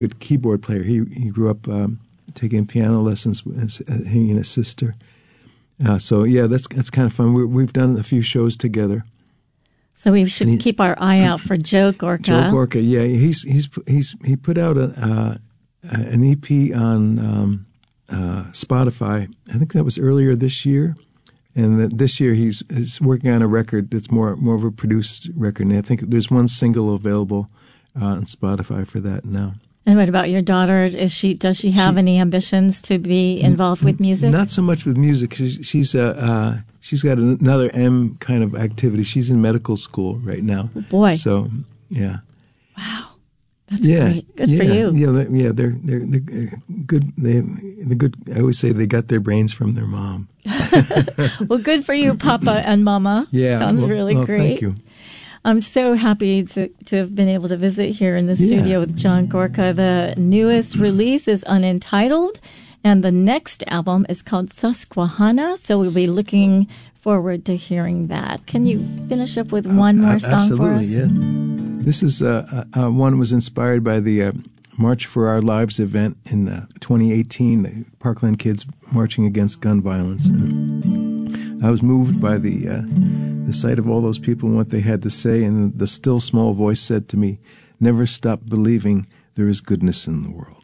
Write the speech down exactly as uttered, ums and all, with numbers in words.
good keyboard player. He he grew up um, taking piano lessons with his, uh, he and his sister. Uh, so yeah, that's that's kind of fun. We, we've done a few shows together. So we should he, keep our eye out for Joe Gorka. Joe Gorka, yeah, he's he's he's he put out a, uh, an E P on um, uh, Spotify. I think that was earlier this year. And that this year he's, he's working on a record that's more more of a produced record. And I think there's one single available uh, on Spotify for that now. And what about your daughter? Is she does she have she, any ambitions to be involved with music? Not so much with music. She's she's uh, uh, she's got another M kind of activity. She's in medical school right now. Oh boy! So yeah. Wow. That's yeah, great. Good yeah, for you. Yeah, yeah, they're they're, they're good. They the good. I always say they got their brains from their mom. Well, good for you, Papa and Mama. Yeah, sounds well, really well, great. Thank you. I'm so happy to to have been able to visit here in the yeah. studio with John Gorka. The newest release is Unentitled, and the next album is called Susquehanna. So we'll be looking forward to hearing that. Can you finish up with one uh, more song absolutely, for us? Absolutely, yeah. This is uh, uh, one was inspired by the uh, March for Our Lives event in uh, twenty eighteen, the Parkland kids marching against gun violence. And I was moved by the uh, the sight of all those people and what they had to say, and the still small voice said to me, "Never stop believing there is goodness in the world."